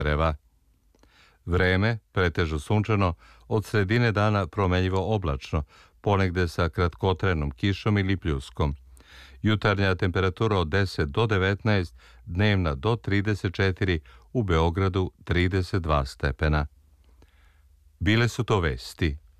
Reva. Vreme pretežno sunčano, od sredine dana promenljivo oblačno, ponegde sa kratkotrenom kišom ili pljuskom. Jutarnja temperatura od 10 do 19, dnevna do 34, u Beogradu 32 stepena. Bile su to vesti.